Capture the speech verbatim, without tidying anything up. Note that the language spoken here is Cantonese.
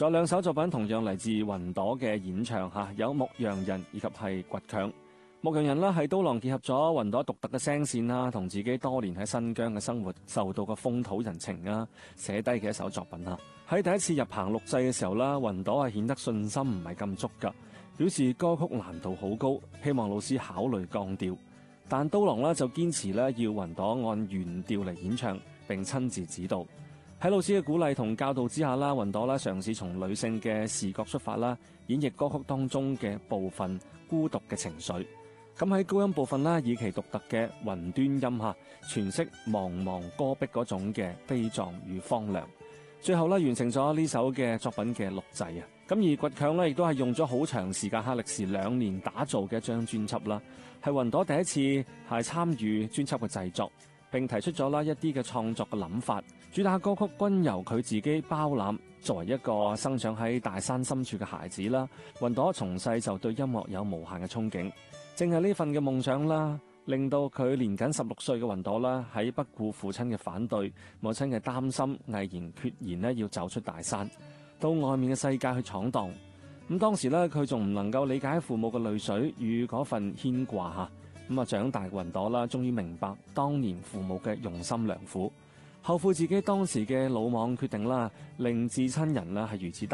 仲有兩首作品同樣嚟自雲朵嘅演唱嚇，有《牧羊人》以及係《倔強》。《牧羊人》啦係刀郎結合咗雲朵獨特嘅聲線啦，同自己多年喺新疆嘅生活受到嘅風土人情啊，寫低嘅一首作品啊。喺第一次入棚錄製嘅時候啦，雲朵係顯得信心唔係咁足㗎，表示歌曲難度好高，希望老師考慮降調。但刀郎呢就堅持咧要雲朵按原調嚟演唱，並親自指導。喺老師嘅鼓勵同教導之下啦，雲朵啦嘗試從女性嘅視角出發啦，演繹歌曲當中嘅部分孤獨嘅情緒。咁喺高音部分啦，以其獨特嘅雲端音下詮釋茫茫戈壁嗰種嘅悲壯與荒涼。最後咧完成咗呢首嘅作品嘅錄製啊。咁而倔強咧亦都係用咗好長時間，歷時兩年打造嘅一張專輯啦，係雲朵第一次係參與專輯嘅製作，並提出咗啦一啲嘅創作嘅諗法。主打歌曲均由佢自己包攬。作為一個生長喺大山深處嘅孩子啦，雲朵從細就對音樂有無限嘅憧憬。正係呢份嘅夢想啦，令到佢年僅十六歲嘅雲朵啦，喺不顧父親嘅反對、母親嘅擔心，毅然決然咧要走出大山，到外面嘅世界去闖蕩。咁當時咧，佢仲唔能夠理解父母嘅淚水與嗰份牽掛嚇。咁啊，長大嘅雲朵啦，終於明白當年父母嘅用心良苦，後悔自己當時嘅魯莽決定啦，令至親人啦係如此